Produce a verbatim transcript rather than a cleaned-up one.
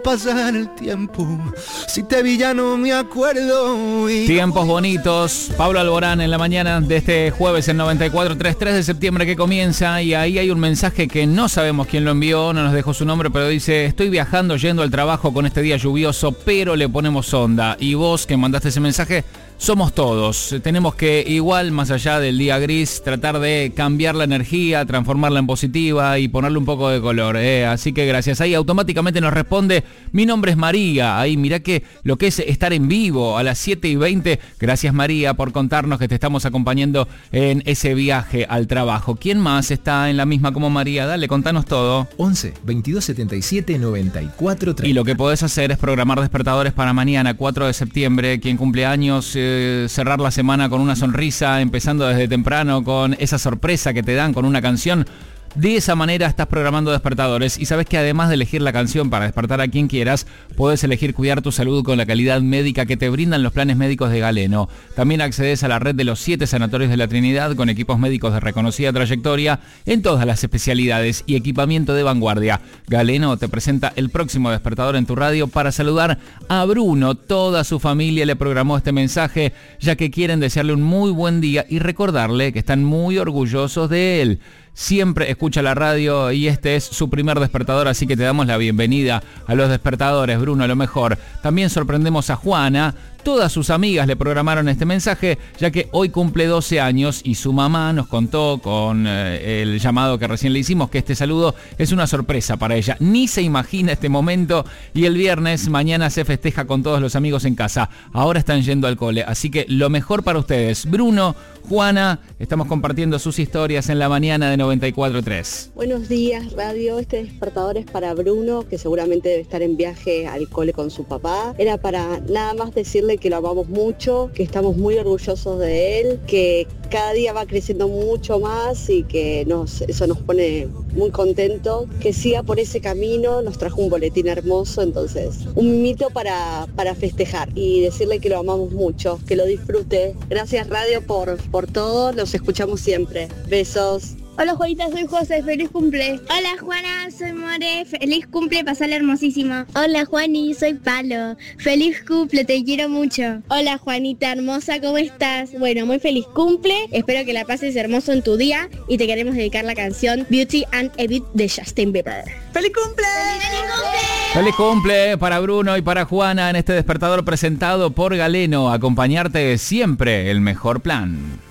Pasar el tiempo, si te vi ya no me acuerdo. Y... Tiempos bonitos. Pablo Alborán en la mañana de este jueves, el noventa y cuatro, tres de septiembre que comienza, y ahí hay un mensaje que no sabemos quién lo envió, no nos dejó su nombre, pero dice: estoy viajando yendo al trabajo con este día lluvioso, pero le ponemos onda. Y vos que mandaste ese mensaje, somos todos. Tenemos que, igual, más allá del día gris, tratar de cambiar la energía, transformarla en positiva y ponerle un poco de color, ¿eh? Así que gracias. Ahí automáticamente nos responde: mi nombre es María. Ahí mirá que lo que es estar en vivo a las siete y veinte. Gracias, María, por contarnos que te estamos acompañando en ese viaje al trabajo. ¿Quién más está en la misma como María? Dale, contanos todo. once, veintidós, setenta y siete, noventa y cuatro, treinta. Y lo que podés hacer es programar despertadores para mañana, cuatro de septiembre. Quien cumple años, eh, cerrar la semana con una sonrisa, empezando desde temprano con esa sorpresa que te dan con una canción. De esa manera estás programando despertadores, y sabes que además de elegir la canción para despertar a quien quieras, puedes elegir cuidar tu salud con la calidad médica que te brindan los planes médicos de Galeno. También accedes a la red de los siete sanatorios de la Trinidad con equipos médicos de reconocida trayectoria en todas las especialidades y equipamiento de vanguardia. Galeno te presenta el próximo despertador en tu radio para saludar a Bruno. Toda su familia le programó este mensaje, ya que quieren desearle un muy buen día y recordarle que están muy orgullosos de él. Siempre escucha la radio y este es su primer despertador, así que te damos la bienvenida a los despertadores, Bruno, lo mejor. También sorprendemos a Juana. Todas sus amigas le programaron este mensaje, ya que hoy cumple doce años y su mamá nos contó con eh, el llamado que recién le hicimos que este saludo es una sorpresa para ella. Ni se imagina este momento, y el viernes mañana se festeja con todos los amigos en casa. Ahora están yendo al cole, así que lo mejor para ustedes. Bruno, Juana, estamos compartiendo sus historias en la mañana de noventa y cuatro tres. Buenos días, radio. Este despertador es para Bruno, que seguramente debe estar en viaje al cole con su papá. Era para nada más decirle que lo amamos mucho, que estamos muy orgullosos de él, que cada día va creciendo mucho más y que nos, eso nos pone muy contentos, que siga por ese camino. Nos trajo un boletín hermoso, entonces un mimito para, para festejar y decirle que lo amamos mucho, que lo disfrute. Gracias, radio, por, por todo, los escuchamos siempre. Besos. Hola, Juanita, soy José, feliz cumple. Hola, Juana, soy More, feliz cumple, pasala hermosísima. Hola, Juani, soy Palo, feliz cumple, te quiero mucho. Hola, Juanita hermosa, ¿cómo estás? Bueno, muy feliz cumple, espero que la pases hermoso en tu día y te queremos dedicar la canción Beauty and a Bit de Justin Bieber. ¡Feliz cumple! ¡Feliz cumple! Feliz cumple para Bruno y para Juana en este despertador presentado por Galeno. Acompañarte siempre, el mejor plan.